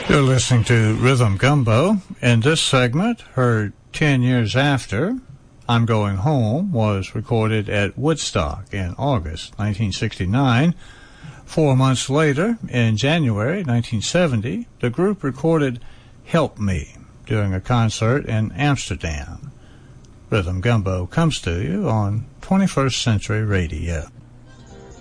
You're listening to Rhythm Gumbo. In this segment, heard 10 years after, I'm Going Home was recorded at Woodstock in August 1969. 4 months later, in January 1970, the group recorded Help Me during a concert in Amsterdam. Rhythm Gumbo comes to you on 21st Century Radio.